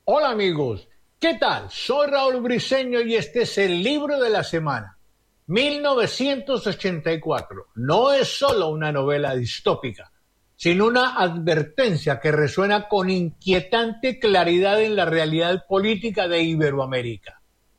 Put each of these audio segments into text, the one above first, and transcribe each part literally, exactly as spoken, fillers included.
Hola amigos, ¿qué tal? Soy Raúl Briceño y este es el libro de la semana. mil novecientos ochenta y cuatro no es solo una novela distópica, sino una advertencia que resuena con inquietante claridad en la realidad política de Iberoamérica.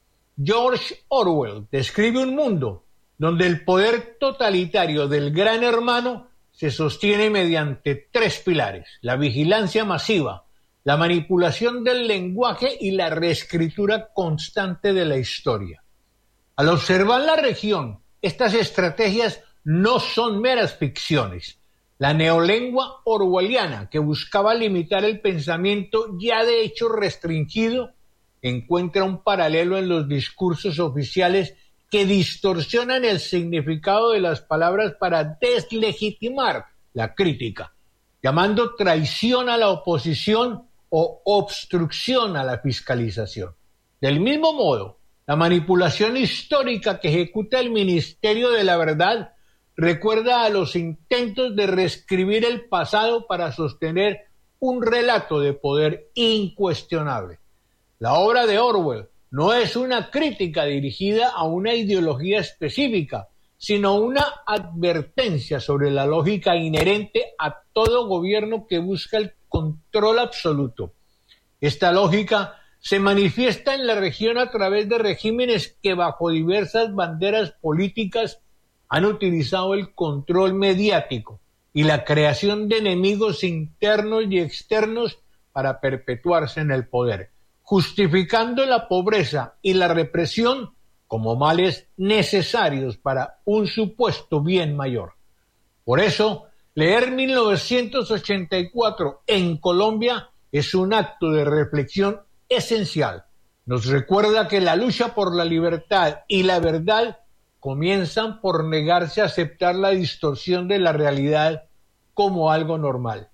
George Orwell describe un mundo donde el poder totalitario del Gran Hermano se sostiene mediante tres pilares: la vigilancia masiva, la manipulación del lenguaje y la reescritura constante de la historia. Al observar la región, estas estrategias no son meras ficciones. La neolengua orwelliana, que buscaba limitar el pensamiento ya de hecho restringido, encuentra un paralelo en los discursos oficiales que distorsionan el significado de las palabras para deslegitimar la crítica, llamando traición a la oposición o obstrucción a la fiscalización. Del mismo modo, la manipulación histórica que ejecuta el Ministerio de la Verdad recuerda a los intentos de reescribir el pasado para sostener un relato de poder incuestionable. La obra de Orwell no es una crítica dirigida a una ideología específica, sino una advertencia sobre la lógica inherente a todo gobierno que busca el control absoluto. Esta lógica se manifiesta en la región a través de regímenes que bajo diversas banderas políticas han utilizado el control mediático y la creación de enemigos internos y externos para perpetuarse en el poder, justificando la pobreza y la represión como males necesarios para un supuesto bien mayor. Por eso, leer mil novecientos ochenta y cuatro en Colombia es un acto de reflexión esencial. Nos recuerda que la lucha por la libertad y la verdad comienzan por negarse a aceptar la distorsión de la realidad como algo normal.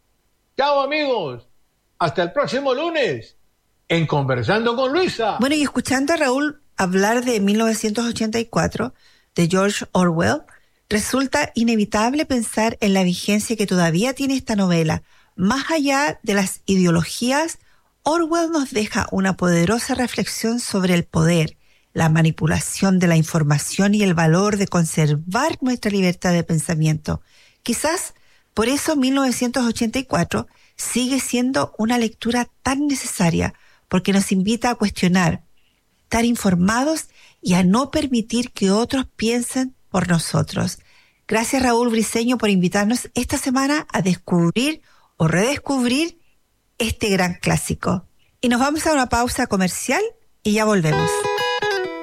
Chao amigos, hasta el próximo lunes en Conversando con Luisa. Bueno, y escuchando a Raúl hablar de mil novecientos ochenta y cuatro, de George Orwell, resulta inevitable pensar en la vigencia que todavía tiene esta novela. Más allá de las ideologías, Orwell nos deja una poderosa reflexión sobre el poder, la manipulación de la información y el valor de conservar nuestra libertad de pensamiento. Quizás por eso mil novecientos ochenta y cuatro sigue siendo una lectura tan necesaria, porque nos invita a cuestionar, estar informados y a no permitir que otros piensen por nosotros. Gracias, Raúl Briceño, por invitarnos esta semana a descubrir o redescubrir este gran clásico. Y nos vamos a una pausa comercial y ya volvemos.